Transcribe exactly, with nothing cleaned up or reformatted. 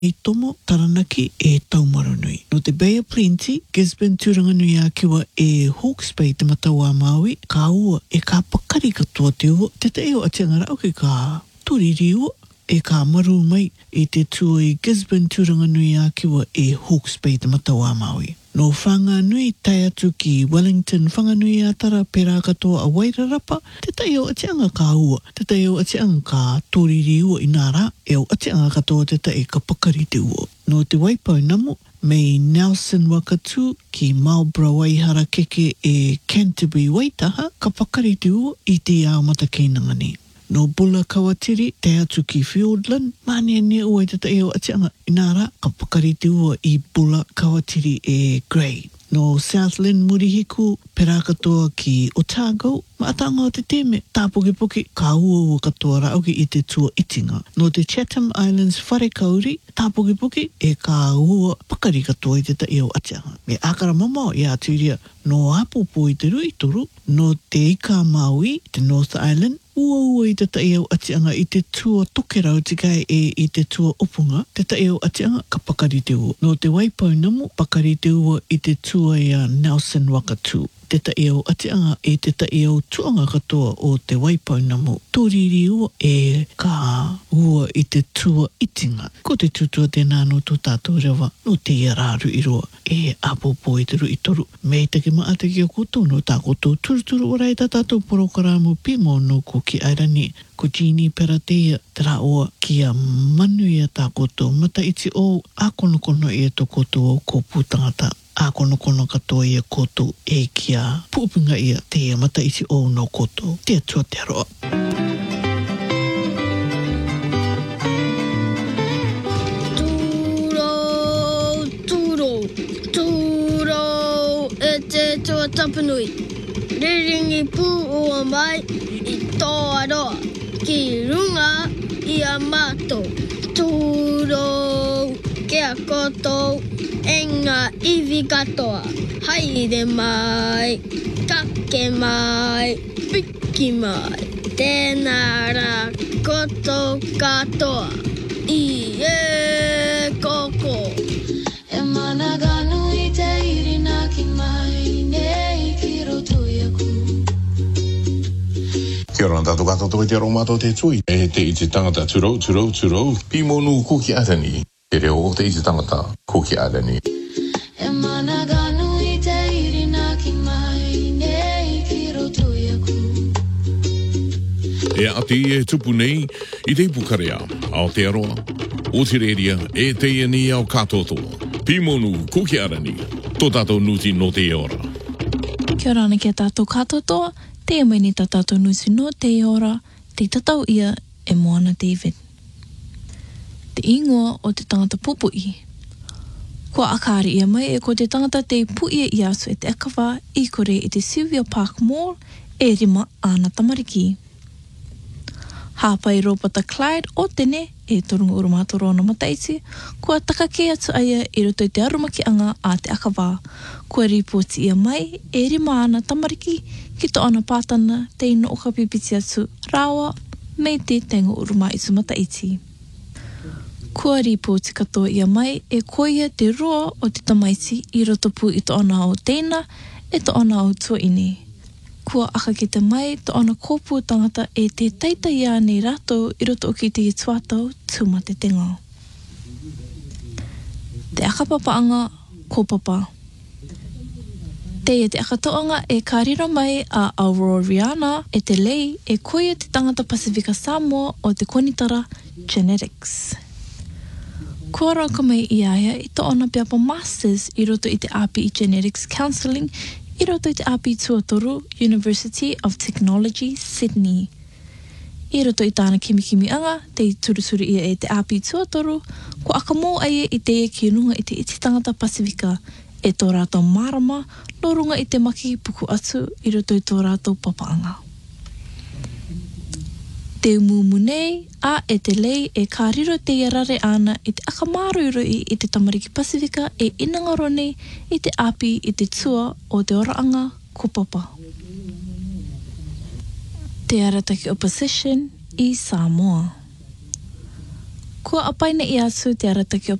I tomo taranaki e taumaranui. No te Bay of Plenty, Gisborne Turanganui a kiwa e Hawke's Bay te matawa Maui, ka ua e ka pakari katoa te ua, te te eo a te ngara ke ka turiri ua, e ka maru mai i te tua i Gisborne Turanganui a kiwa e Hawke's Bay te matawa Maui. No whanganui tai atu ki Wellington whanganui a tara pera katoa a Wairarapa, te tai o ate anga ka ua, te tai o ate anga ka tōriri ua i nara, e o ate anga katoa te tai ka pakari te ua. No te waipau namu, mei Nelson Wakatu ki Marlborough Waihara keke e Canterbury Waitaha, ka pakari te ua i te ao matakeinangani. No Bula Kawatiri, te atu ki Fiordland, mane ne ua i te tai o ate anga i nara, ka pakari te ua i Bula Kawatiri e Grey. No Southland Murihiku, pera katoa ki Otago, maatanga o te teme, tāpoki-poki, ka ua ua katoa rauki i te tua itinga. No te Chatham Islands Wharekauri, tāpoki-poki, e ka ua pakari katoa i te tai o ate anga. Me akara mamao i aturia, no apopo i te rui toru, no te Ika Maui, te North Island, ua ua i te tai o ate anga i te tua tokerau tikai e i te tua opunga, te tai o ate anga ka pakari te ua. No te waipau namu, pakari te ua i te tua i a Nelson Wakatu. Te tai o ate anga e te tai o tuanga katoa o te waipau namu. Tōriri ua e ka ua i te tua itinga. Ko te tutua tēnā no tō tātou rewa, no te iararu i roa, e apopo i te rui toru. Mei take maa te ki o koto, no tā koto turuturu orai tā tātou porokaramu pimo no ko ki airani. Ko Jeannie Peratea, te rā oa ki a manu i a tā koto, mata iti o a konokono i a tō koto o ko pūtangata. A konokono katoa i a koto e kia pūpinga i a te mata iti o no koto. Te atua te aroa. Tūro, tūro, tūro e te tua tapanui. Riringi pū ua mai i tō aroa ki runga i a mātou. Tūro kia koto enga iwi katoa. Haere mai, kake mai, piki mai. Tēnā rā koto katoa. I e koko. E mana ganu i te irina ki mai, nei ki roto i aku. Kia ora tātou katoa te aro mātou te tui. E te i te tangata turo, turo, turo. Pimonu kuki atani. Te reo o te i te tangata kuki atani. E mana ganu i te irina ki mai, nei ki roto i aku. E ati e tupu nei i te pukarea ao te aroa. O te reria e te iani ao katoto. Pimonu kuki arani. Tō tātou nuti no te ora. Kia ora ana ki a tātou katotoa. Te mai ni tā tātou nuti no te ora. Te tatau ia e Moana David. Te ingoa o te tangata pupui. Kua akari ia mai e ko te tangata te puia i aso e te akawā i kore i te Sylvia Park Mall e rima ana tamariki. Hāpai ropata Clyde o tene e torunga urumātoro ana mataiti, kua takake atu aia i roto i te arumaki anga a te akawā. Kua ripoti ia mai e rima ana tamariki ki to ana pātana te ino o ka pipiti atu rawa mei te tengo uruma i tu mataiti. Kua ripoti katoa ia mai e koia te roa o te tamaiti i roto pu i to ana o teina e to ana o tuaini. Kua aka ki te mai to ana kōpū tangata e te teita ia nei rato i roto o ki te i tuatau tūma te tenga. Te akapapaanga kōpapa. Te e te akatoanga e kārira mai a Aurora Rihanna e te lei e koia te tangata Pasifika Samoa o te konitara Genetics. Kua rauka mai i aia i to ona peapa Masters i roto i te A P I Genetics Counselling i roto i te A P I Tuatoru University of Technology, Sydney. I roto i tāna kimikimi anga, te turusuru ia e te A P I Tuatoru, ko aka mō aia i te e ki runga i te iti tangata Pasifika e tō rātou marama, no runga i te maki puku atu i roto i tō rātou papaanga. Te umumu nei, a e te lei e kāriro te iarare ana i te akamaruiroi i te tamariki Pasifika e inangaro nei i te api i te tua o te oraanga kopapa. Te arataki opposition i Samoa. Kua apai na i atu te arataki o